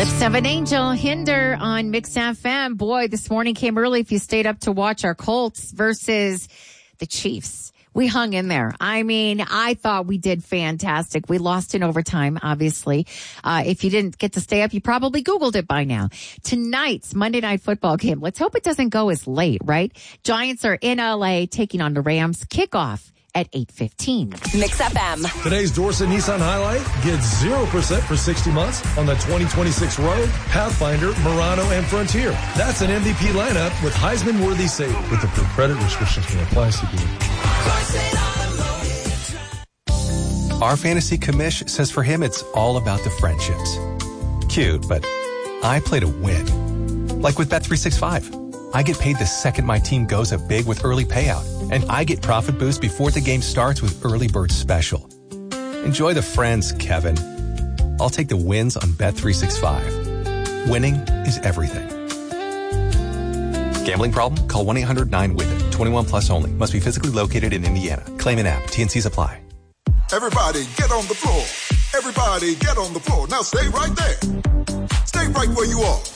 That's Seven Angel Hinder on Mix FM. Boy, this morning came early if you stayed up to watch our Colts versus the Chiefs. We hung in there. I mean, I thought we did fantastic. We lost in overtime, obviously. If you didn't get to stay up, you probably Googled it by now. Tonight's Monday Night Football game. Let's hope it doesn't go as late, right? Giants are in LA taking on the Rams. Kickoff at 8:15. Mix FM. Today's Dorset Nissan Highlight gets 0% for 60 months on the 2026 Rogue, Pathfinder, Murano, and Frontier. That's an MVP lineup with Heisman-worthy savings. With the credit restrictions can apply, CPA. Our fantasy commish says for him it's all about the friendships. Cute, but I play to win. Like with Bet365. I get paid the second my team goes up big with early payout. And I get profit boost before the game starts with Early Bird Special. Enjoy the friends, Kevin. I'll take the wins on Bet365. Winning is everything. Gambling problem? Call 1-800-9-WITH-IT. 21 plus only. Must be physically located in Indiana. Claim an app. TNCs apply. Everybody get on the floor. Everybody get on the floor. Now stay right there. Stay right where you are.